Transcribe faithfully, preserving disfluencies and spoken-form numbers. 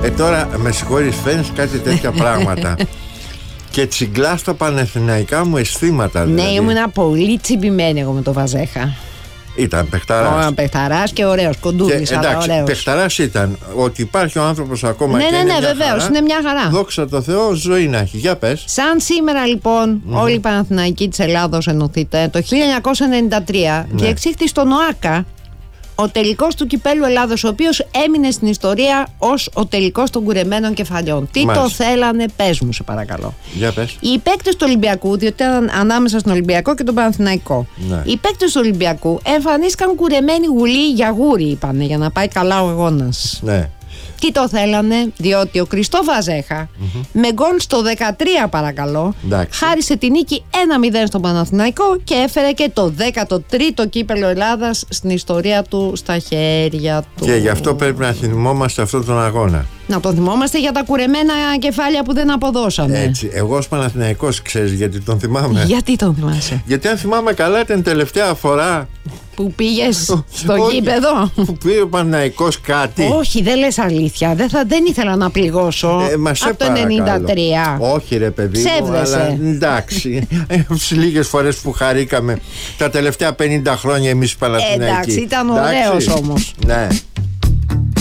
Ε, τώρα με συγχωρείς, φαίνεις κάτι τέτοια πράγματα. Και τσιγκλά στα πανεθναϊκά μου αισθήματα. Ναι, δηλαδή. ήμουν πολύ τσιμπημένη εγώ με το Βαζέχα. Ήταν παιχταράς. Ωραία, παιχταράς και ωραίος, κοντούρης, αλλά εντάξει, ωραίος. παιχταράς ήταν. Ότι υπάρχει ο άνθρωπος ακόμα. Ναι, και ναι, είναι ναι, μια βεβαίως, χαρά. είναι μια χαρά. Δόξα τω Θεώ, ζωή να έχει. Για πες. Σαν σήμερα λοιπόν, mm-hmm. όλοι οι Παναθηναϊκοί της Ελλάδος ενωθείτε, το χίλια εννιακόσια ενενήντα τρία ναι. διεξήχθη στον ΟΑΚΑ ο τελικός του Κυπέλλου Ελλάδος, ο οποίος έμεινε στην ιστορία ως ο τελικός των κουρεμένων κεφαλιών. Τι Μάλιστα. το θέλανε, πες μου σε παρακαλώ. Για πες. Οι παίκτες του Ολυμπιακού, διότι ήταν ανάμεσα στον Ολυμπιακό και τον Παναθηναϊκό, ναι. οι παίκτες του Ολυμπιακού εμφανίστηκαν κουρεμένοι γουλοί για γούρι, είπανε, για να πάει καλά ο αγώνας. Ναι. Τι το θέλανε, διότι ο Κριστό Βαζέχα mm-hmm. με γκολ στο δεκατρία παρακαλώ, εντάξει. χάρισε τη νίκη ένα μηδέν στον Παναθηναϊκό και έφερε και το δέκατο τρίτο κύπελλο Ελλάδας στην ιστορία του στα χέρια του. Και γι' αυτό πρέπει να θυμόμαστε αυτόν τον αγώνα. Να τον θυμόμαστε για τα κουρεμένα κεφάλια που δεν αποδώσαμε. Έτσι. Εγώ ως Παναθηναϊκός, ξέρεις γιατί τον θυμάμαι? Γιατί τον θυμάσαι? Γιατί αν θυμάμαι καλά, την τελευταία φορά που πήγες στο γήπεδο. Που πήγε ο Παναθηναϊκός κάτι. Όχι, δεν λες αλήθεια. Δεν, θα, δεν ήθελα να πληγώσω. Ε, από το ενενήντα τρία. Όχι, ρε παιδί μου, αλλά εντάξει. Στις λίγες φορές που χαρήκαμε τα τελευταία πενήντα χρόνια εμείς οι Παναθηναϊκοί. Εντάξει, ήταν ωραίος όμως. Ναι.